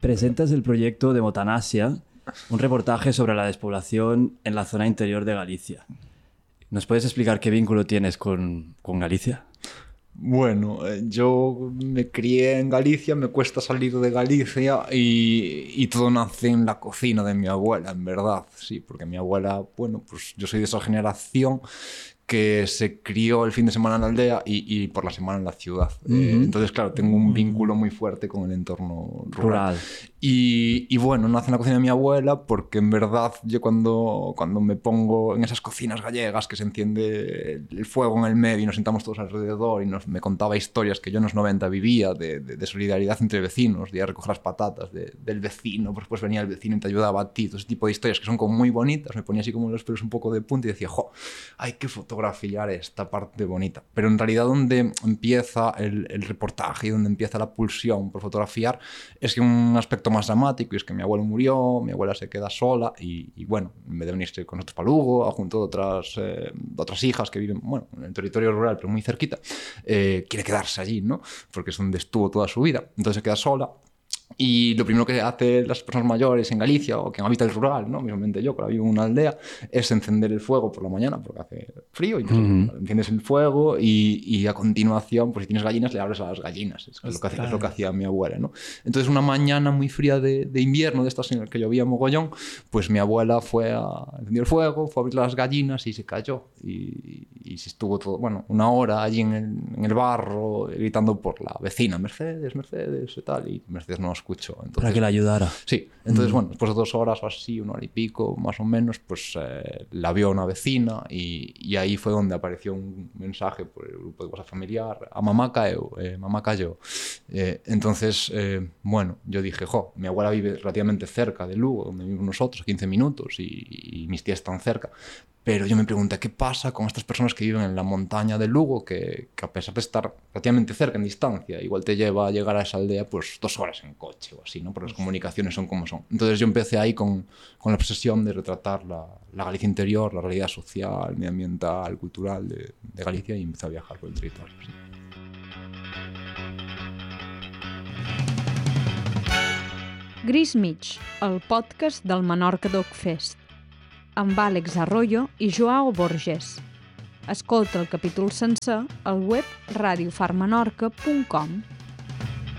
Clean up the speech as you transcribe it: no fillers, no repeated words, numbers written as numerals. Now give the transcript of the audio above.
Presentas el proyecto de Motanasia, un reportaje sobre la despoblación en la zona interior de Galicia. ¿Nos puedes explicar qué vínculo tienes con Galicia? Bueno, yo me crié en Galicia, me cuesta salir de Galicia y todo nace en la cocina de mi abuela, en verdad, sí, porque mi abuela, bueno, pues yo soy de esa generación que se crió el fin de semana en la aldea y por la semana en la ciudad. Entonces, claro, tengo un vínculo muy fuerte con el entorno rural. Y bueno, nace en la cocina de mi abuela porque en verdad yo cuando me pongo en esas cocinas gallegas que se enciende el fuego en el medio y nos sentamos todos alrededor y me contaba historias que yo en los 90 vivía de solidaridad entre vecinos, de ir a recoger las patatas del vecino, pues después venía el vecino y te ayudaba a ti, todo ese tipo de historias que son como muy bonitas, me ponía así como los pelos un poco de punta y decía, hay que fotografiar esta parte bonita. Pero en realidad donde empieza el reportaje y donde empieza la pulsión por fotografiar es que un aspecto más dramático, y es que mi abuelo murió, mi abuela se queda sola y bueno, en vez de venirse con nosotros para Lugo, junto de otras hijas que viven, bueno, en el territorio rural, pero muy cerquita, quiere quedarse allí, ¿no? Porque es donde estuvo toda su vida. Entonces se queda sola. Y lo primero que hacen las personas mayores en Galicia o que habitan el rural, ¿no? Mismamente yo, que ahora vivo en una aldea, es encender el fuego por la mañana porque hace frío y enciendes el fuego y a continuación, pues si tienes gallinas, le abres a las gallinas. Es lo que hacía mi abuela, ¿no? Entonces una mañana muy fría de invierno, de estas en las que llovía mogollón, pues mi abuela encendió el fuego, fue a abrir las gallinas y se cayó. Y se estuvo todo, bueno, una hora allí en el barro gritando por la vecina, Mercedes, Mercedes y tal, y Mercedes no escuchó. Entonces, para que la ayudara. Sí, entonces bueno, después de 2 horas o así, 1 hora y pico más o menos, pues la vio una vecina y ahí fue donde apareció un mensaje por el grupo de WhatsApp familiar, a mamá cayó. Entonces, bueno, yo dije, mi abuela vive relativamente cerca de Lugo, donde vivimos nosotros, 15 minutos y mis tías están cerca. Pero yo me pregunté, ¿qué pasa con estas personas que viven en la montaña de Lugo, que a pesar de estar relativamente cerca en distancia, igual te lleva a llegar a esa aldea pues 2 horas en coche o así, ¿no? Porque las comunicaciones son como son. Entonces yo empecé ahí con la obsesión de retratar la Galicia interior, la realidad social, medioambiental, cultural de Galicia y empecé a viajar por el territorio. Sí. Gris Mig, el podcast del Menorca Dog Fest, amb Àlex Arroyo i Joao Borges. Escolta el capítol sencer al web radiofarmenorca.com.